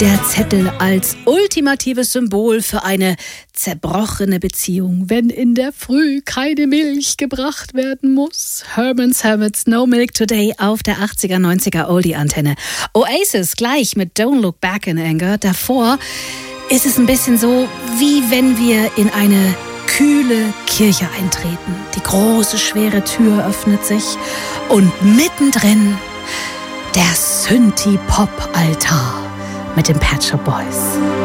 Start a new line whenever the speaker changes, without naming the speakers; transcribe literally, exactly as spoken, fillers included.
Der Zettel als ultimatives Symbol für eine zerbrochene Beziehung, wenn in der Früh keine Milch gebracht werden muss. Herman's Hermits, No Milk Today auf der achtziger, neunziger Oldie-Antenne. Oasis gleich mit Don't Look Back in Anger. Davor ist es ein bisschen so, wie wenn wir in eine kühle Kirche eintreten. Die große, schwere Tür öffnet sich und mittendrin der Synthie-Pop-Altar mit den Pet Shop Boys.